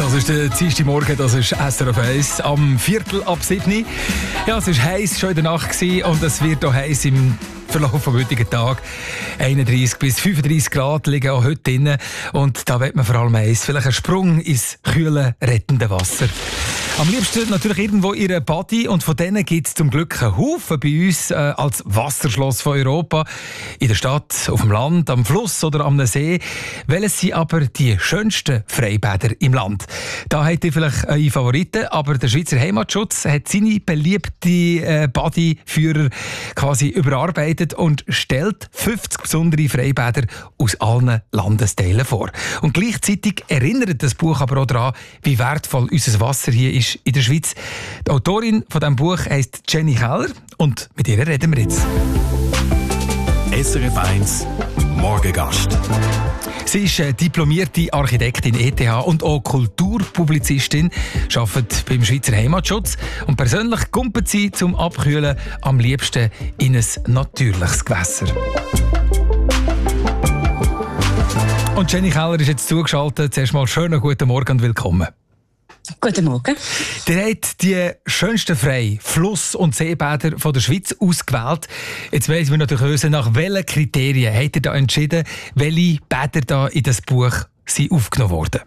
Das ist der Dienstagmorgen, das ist SRF 1 am 7:15. Ja, es war heiß schon in der Nacht gewesen, und es wird auch heiß im Verlauf des heutigen Tages. 31 bis 35 Grad liegen auch heute drin. Und da will man vor allem eins, vielleicht einen Sprung ins kühle, rettende Wasser. Am liebsten natürlich irgendwo in einer Body, und von denen gibt es zum Glück einen Haufen bei uns als Wasserschloss von Europa. In der Stadt, auf dem Land, am Fluss oder am See. Welches sind aber die schönsten Freibäder im Land? Da habt ihr vielleicht eure Favoriten, aber der Schweizer Heimatschutz hat seine beliebte Bodyführer quasi überarbeitet und stellt 50 besondere Freibäder aus allen Landesteilen vor. Und gleichzeitig erinnert das Buch aber auch daran, wie wertvoll unser Wasser hier ist in der Schweiz. Die Autorin von diesem Buch heisst Jenny Keller, und mit ihr reden wir jetzt. SRF 1 Morgengast. Sie ist diplomierte Architektin ETH und auch Kulturpublizistin, arbeitet beim Schweizer Heimatschutz, und persönlich kumpelt sie zum Abkühlen am liebsten in ein natürliches Gewässer. Und Jenny Keller ist jetzt zugeschaltet. Zuerst mal schönen guten Morgen und willkommen. Guten Morgen. Ihr habt die schönsten Fluss- und Seebäder von der Schweiz ausgewählt. Jetzt weiss wir natürlich wissen, nach welchen Kriterien habt ihr da entschieden, welche Bäder da in das Buch sind aufgenommen wurden?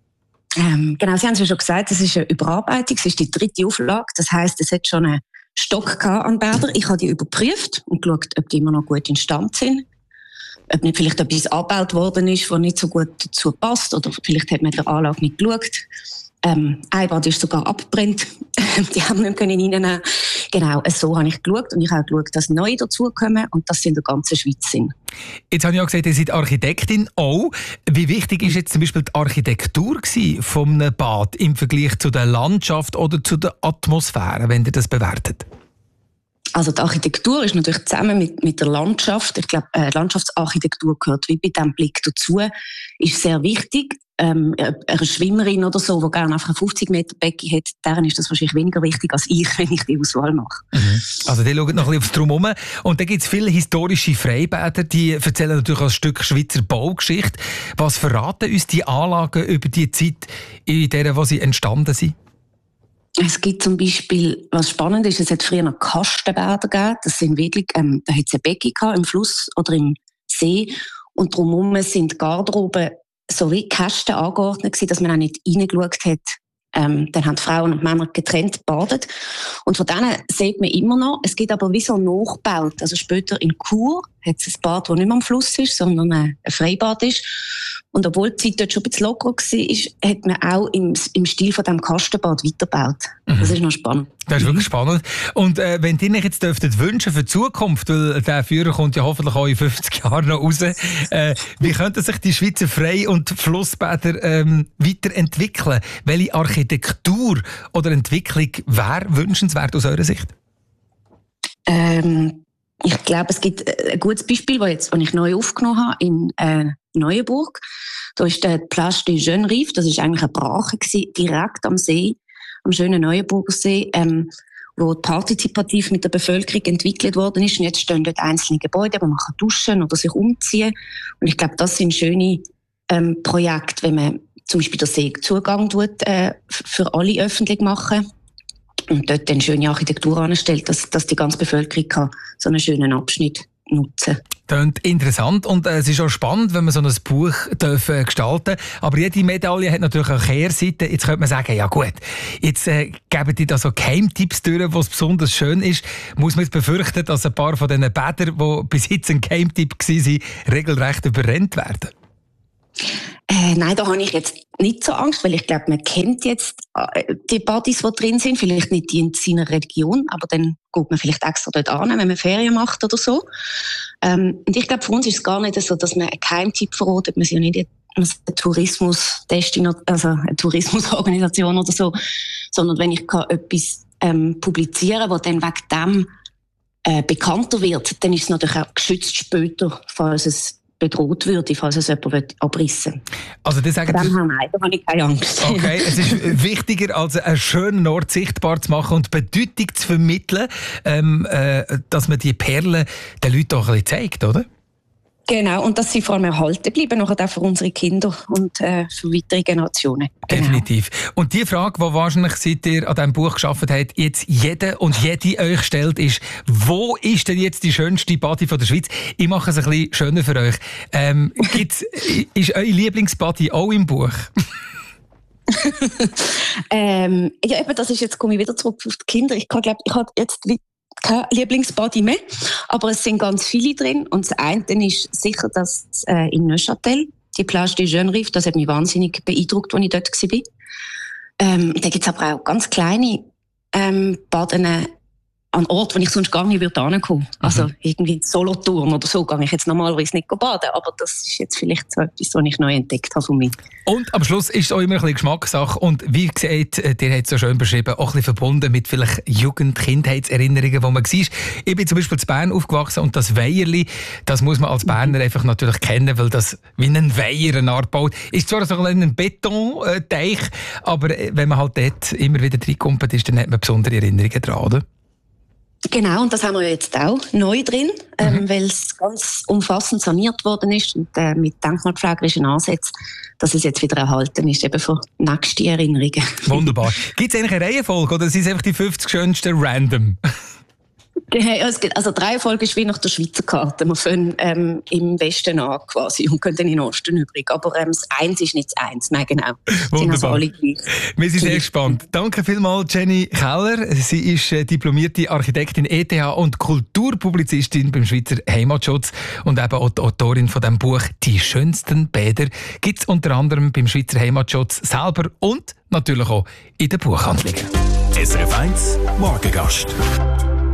Genau, Sie haben es ja schon gesagt, es ist eine Überarbeitung, es ist die 3. Auflage. Das heisst, es hat schon einen Stock an Bädern. Ich habe die überprüft und geschaut, ob die immer noch gut in Stand sind. Ob nicht vielleicht etwas angebaut worden ist, das nicht so gut dazu passt, oder vielleicht hat man der Anlage nicht geschaut. Ein Bad ist sogar abgebrannt. Die haben nicht reinnehmen. Genau, so habe ich geschaut. Und ich habe auch geschaut, dass neue dazukommen und dass sie in der ganzen Schweiz sind. Jetzt habe ich auch gesagt, ihr seid Architektin auch. Wie wichtig ist jetzt zum Beispiel die Architektur von einem Bad im Vergleich zu der Landschaft oder zu der Atmosphäre, wenn ihr das bewertet? Also die Architektur ist natürlich zusammen mit der Landschaft. Ich glaube, Landschaftsarchitektur gehört wie bei diesem Blick dazu, ist sehr wichtig. Eine Schwimmerin oder so, die gerne einfach ein 50 Meter Becken hat, deren ist das wahrscheinlich weniger wichtig als ich, wenn ich die Auswahl mache. Mhm. Also die schauen noch ein bisschen aufs Drumherum. Und da gibt es viele historische Freibäder, die erzählen natürlich ein Stück Schweizer Baugeschichte. Was verraten uns die Anlagen über die Zeit, in der wo sie entstanden sind? Es gibt zum Beispiel, was spannend ist, es hat früher noch Kastenbäder gegeben. Das sind wirklich, da hat es ein Becken gehabt, im Fluss oder im See. Und drumherum sind Garderoben so wie Kästen angeordnet gewesen, dass man auch nicht reingeschaut hat. Dann haben die Frauen und Männer getrennt gebadet. Und von denen sieht man immer noch. Es gibt aber wie so nachgebaut. Also später in Chur hat es ein Bad, das nicht mehr am Fluss ist, sondern ein Freibad ist. Und obwohl die Zeit dort schon ein bisschen lockerer war, hat man auch im Stil von diesem Kastenbad weitergebaut. Das ist noch spannend. Das ist wirklich spannend. Und wenn ihr euch jetzt wünschen für die Zukunft, weil der Führer kommt ja hoffentlich auch in 50 Jahren noch raus, wie könnten sich die Schweizer Frei- und Flussbäder weiterentwickeln? Welche Architektur oder Entwicklung wäre wünschenswert aus eurer Sicht? Ich glaube, es gibt ein gutes Beispiel, das ich neu aufgenommen habe in Neuenburg. Da ist der Plage des Jeunes Rives, das ist eigentlich eine Brache gewesen, direkt am See, am schönen Neuenburger See, wo partizipativ mit der Bevölkerung entwickelt worden ist. Und jetzt stehen dort einzelne Gebäude, wo man duschen oder sich umziehen. Und ich glaube, das sind schöne Projekte, wenn man zum Beispiel den Seezugang für alle öffentlich machen und dort eine schöne Architektur anstellt, dass die ganze Bevölkerung kann so einen schönen Abschnitt nutzen. Klingt interessant, und es ist auch spannend, wenn man so ein Buch gestalten darf. Aber jede Medaille hat natürlich auch Kehrseite. Jetzt könnte man sagen, ja gut, jetzt geben die da so Geheimtipps durch, was besonders schön ist. Muss man jetzt befürchten, dass ein paar von diesen Bädern, die bis jetzt ein Geheimtipp waren, regelrecht überrennt werden? Nein, da habe ich jetzt nicht so Angst, weil ich glaube, man kennt jetzt die Partys, die drin sind, vielleicht nicht die in seiner Region, aber dann geht man vielleicht extra dort an, wenn man Ferien macht oder so. Und ich glaube, für uns ist es gar nicht so, dass man einen Geheimtipp verratet. Wir sind ja nicht eine Tourismusorganisation oder so, sondern wenn ich etwas publizieren kann, das dann wegen dem bekannter wird, dann ist es natürlich auch geschützt später, falls es bedroht würde, falls es jemand abrissen will. Also das sagen nein, da habe ich keine Angst. Okay, es ist wichtiger, als einen schönen Ort sichtbar zu machen und Bedeutung zu vermitteln, dass man die Perlen den Leuten auch ein bisschen zeigt, oder? Genau, und dass sie vor allem erhalten bleiben, auch für unsere Kinder und für weitere Generationen. Genau. Definitiv. Und die Frage, die wahrscheinlich, seit ihr an diesem Buch gearbeitet habt, jetzt jeder und jede euch stellt, ist, wo ist denn jetzt die schönste Party von der Schweiz? Ich mache es ein bisschen schöner für euch. Ist eure Lieblingsparty auch im Buch? Ja, eben, das ist jetzt, komme ich wieder zurück auf die Kinder. Ich glaube, ich habe jetzt kein Lieblingsbody mehr, aber es sind ganz viele drin. Und das eine ist sicher das in Neuchâtel, die Plage des Jeunes Rives, das hat mich wahnsinnig beeindruckt, als ich dort war. Da gibt es aber auch ganz kleine Baden an Ort, wo ich sonst gar nicht hinkommen würde. Also irgendwie Solothurn oder so gehe ich jetzt normalerweise nicht baden, aber das ist jetzt vielleicht so etwas, was ich neu entdeckt habe von mir. Und am Schluss ist es auch immer ein bisschen Geschmackssache und wie gesagt, ihr habt es so schön beschrieben, auch ein bisschen verbunden mit vielleicht Jugend-Kindheitserinnerungen, wo man war. Ich bin zum Beispiel in Bern aufgewachsen und das Weierli, das muss man als Berner einfach natürlich kennen, weil das wie ein Weiher eine Art baut. Ist zwar so ein Betonteich, aber wenn man halt dort immer wieder reinkommt, ist, dann hat man besondere Erinnerungen dran, oder? Genau, und das haben wir jetzt auch neu drin, weil es ganz umfassend saniert worden ist und mit denkmalpflegerischen Ansätzen, dass es jetzt wieder erhalten ist, eben für nächste Erinnerungen. Wunderbar. Gibt es eigentlich eine Reihenfolge oder sind es einfach die 50 schönsten random? Also die Reihenfolge ist wie nach der Schweizer Karte. Wir fangen im Westen an quasi und gehen dann in den Osten übrig. Aber das Eins ist nicht das Eins. Nein, genau. Wunderbar. Also wir sind sehr gespannt. Danke vielmals, Jenny Keller. Sie ist diplomierte Architektin ETH und Kulturpublizistin beim Schweizer Heimatschutz und eben auch die Autorin von dem Buch «Die schönsten Bäder» gibt es unter anderem beim Schweizer Heimatschutz selber und natürlich auch in den Buchhandlungen. SRF 1 Morgengast.